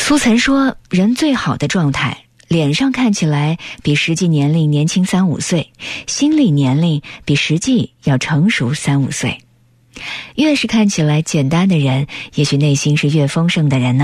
苏岑说，人最好的状态，脸上看起来比实际年龄年轻3-5岁，心理年龄比实际要成熟3-5岁。越是看起来简单的人，也许内心是越丰盛的人呢。